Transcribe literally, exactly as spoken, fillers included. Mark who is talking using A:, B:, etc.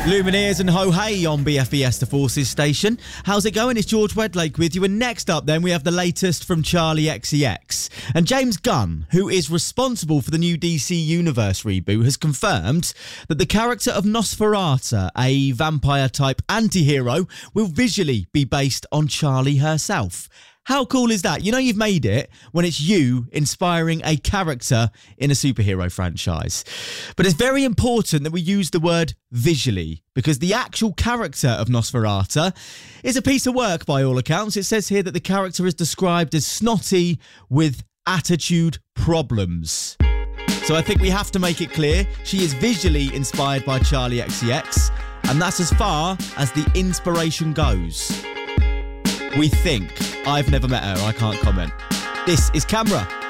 A: Lumineers and Ho Hey on B F B S The Forces station. How's it going? It's George Wedlake with you. And next up then we have the latest from Charli X C X. And James Gunn, who is responsible for the new D C Universe reboot, has confirmed that the character of Nosferatu, a vampire-type anti-hero, will visually be based on Charli herself. How cool is that? You know you've made it when it's you inspiring a character in a superhero franchise. But it's very important that we use the word visually, because the actual character of Nosferatu is a piece of work by all accounts. It says here that the character is described as snotty with attitude problems. So I think we have to make it clear she is visually inspired by Charli X C X, and that's as far as the inspiration goes. We think. I've never met her, I can't comment. This is Camera.